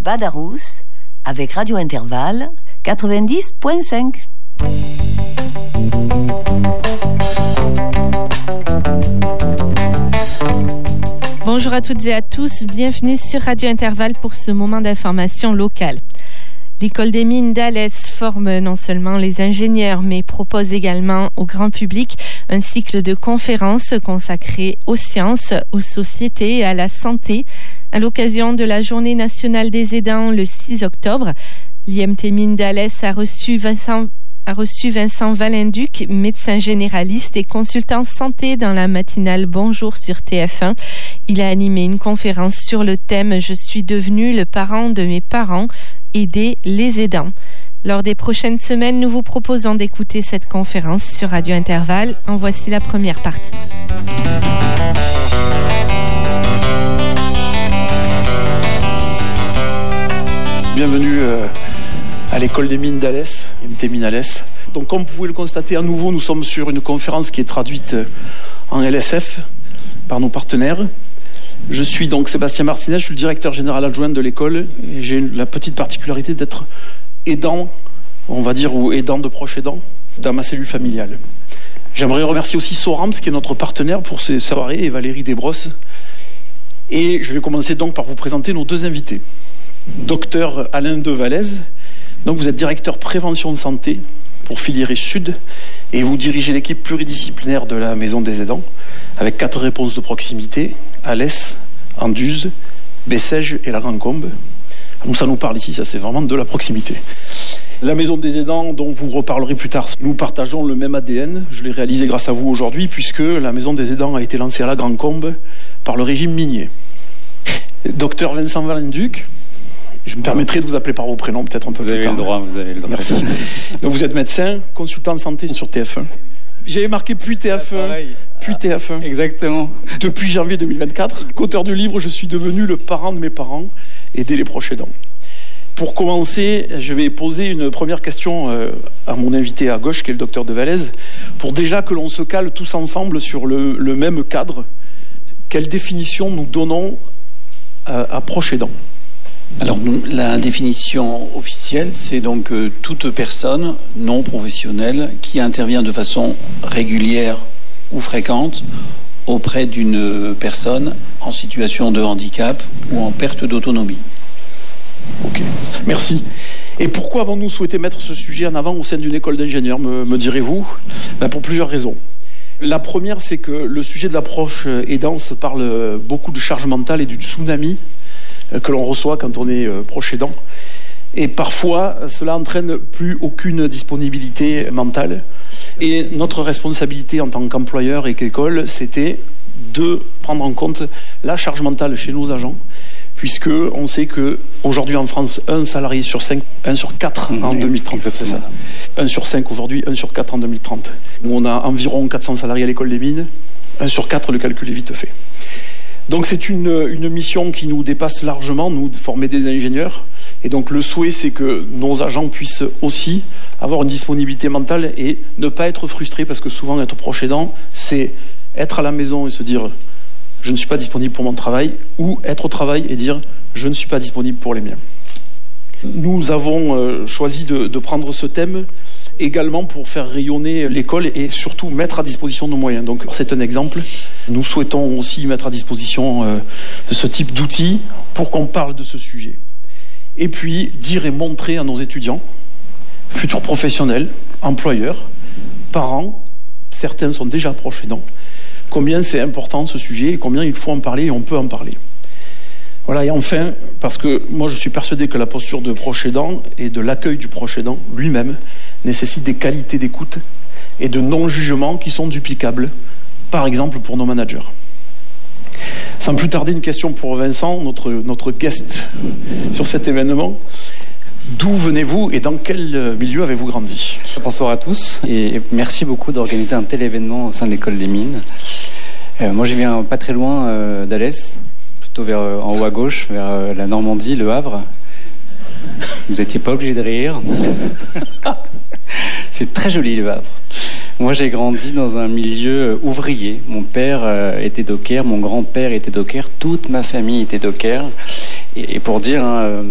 Badarous avec Radio Intervalle 90.5. Bonjour à toutes et à tous, bienvenue sur Radio Intervalle pour ce moment d'information locale. L'École des mines d'Alès forme non seulement les ingénieurs, mais propose également au grand public un cycle de conférences consacré aux sciences, aux sociétés et à la santé. À l'occasion de la Journée nationale des aidants le 6 octobre, l'IMT Mines d'Alès a reçu Vincent Valenduc, médecin généraliste et consultant santé dans la matinale Bonjour sur TF1. Il a animé une conférence sur le thème « Je suis devenu le parent de mes parents, aider les aidants ». Lors des prochaines semaines, nous vous proposons d'écouter cette conférence sur Radio Intervalle. En voici la première partie. Bienvenue à l'école des mines d'Alès, IMT Mines Alès. Donc comme vous pouvez le constater à nouveau, nous sommes sur une conférence qui est traduite en LSF par nos partenaires. Je suis donc Sébastien Martinez, je suis le directeur général adjoint de l'école et j'ai la petite particularité d'être aidant, on va dire, ou aidant de proche aidant dans ma cellule familiale. J'aimerais remercier aussi Sorams qui est notre partenaire pour ces soirées et Valérie Desbrosses. Et je vais commencer donc par vous présenter nos deux invités. Docteur Alain Devalaise, donc vous êtes directeur prévention de santé pour Filière Sud et vous dirigez l'équipe pluridisciplinaire de la Maison des aidants avec 4 réponses de proximité, Alès, Anduze, Bessèges et la Grand-Combe. Donc ça nous parle ici, ça c'est vraiment de la proximité. La Maison des aidants, dont vous reparlerez plus tard, nous partageons le même ADN. Je l'ai réalisé grâce à vous aujourd'hui puisque la Maison des aidants a été lancée à la Grand-Combe par le régime minier. Docteur Vincent Valenduc, je me permettrai de vous appeler par vos prénoms peut-être un peu plus tard. Vous avez le droit. Merci. Donc vous êtes médecin, consultant de santé sur TF1. J'avais marqué puis TF1. Puis TF1. Exactement. Depuis janvier 2024, qu'auteur du livre, je suis devenu le parent de mes parents, aider les proches aidants. Pour commencer, je vais poser une première question à mon invité à gauche, qui est le docteur Devalaise, pour déjà que l'on se cale tous ensemble sur le même cadre. Quelle définition nous donnons à proche aidant ? Alors, la définition officielle, c'est donc toute personne non professionnelle qui intervient de façon régulière ou fréquente auprès d'une personne en situation de handicap ou en perte d'autonomie. Ok, merci. Et pourquoi avons-nous souhaité mettre ce sujet en avant au sein d'une école d'ingénieurs, me direz-vous ? Pour plusieurs raisons. La première, c'est que le sujet de l'approche aidance parle beaucoup de charge mentale et du tsunami que l'on reçoit quand on est proche aidant. Et parfois, cela entraîne plus aucune disponibilité mentale. Et notre responsabilité en tant qu'employeur et qu'école, c'était de prendre en compte la charge mentale chez nos agents, puisque on sait qu'aujourd'hui en France, 1 salarié sur 5, 1 sur 4 en 2030, c'est ça. 1 sur 5 aujourd'hui, 1 sur 4 en 2030. Nous, on a environ 400 salariés à l'école des mines, 1 sur 4, le calcul est vite fait. Donc c'est une mission qui nous dépasse largement, nous, de former des ingénieurs. Et donc le souhait, c'est que nos agents puissent aussi avoir une disponibilité mentale et ne pas être frustrés, parce que souvent être proche aidant, c'est être à la maison et se dire « je ne suis pas disponible pour mon travail » ou être au travail et dire « je ne suis pas disponible pour les miens ». Nous avons choisi de prendre ce thème également pour faire rayonner l'école et surtout mettre à disposition nos moyens. Donc c'est un exemple. Nous souhaitons aussi mettre à disposition ce type d'outils pour qu'on parle de ce sujet. Et puis dire et montrer à nos étudiants, futurs professionnels, employeurs, parents, certains sont déjà proches aidants, combien c'est important ce sujet et combien il faut en parler et on peut en parler. Voilà, et enfin, parce que moi je suis persuadé que la posture de proche aidant et de l'accueil du proche aidant lui-même nécessite des qualités d'écoute et de non-jugement qui sont duplicables, par exemple pour nos managers. Sans plus tarder, une question pour Vincent, notre guest sur cet événement. D'où venez-vous et dans quel milieu avez-vous grandi ? Bonsoir à tous et merci beaucoup d'organiser un tel événement au sein de l'école des mines. Moi je viens pas très loin d'Alès, plutôt en haut à gauche, vers la Normandie, Le Havre. Vous n'étiez pas obligé de rire. C'est très joli, Le Havre. Moi, j'ai grandi dans un milieu ouvrier. Mon père était docker, mon grand-père était docker, toute ma famille était docker. Et pour dire,